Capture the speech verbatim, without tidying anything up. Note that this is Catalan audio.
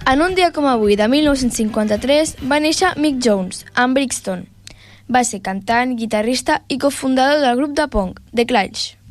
En un dia com avui de mil nou-cents cinquanta-tres va néixer Mick Jones, en Brixton. Va ser cantant, guitarrista i cofundador del grup de punk The Clash.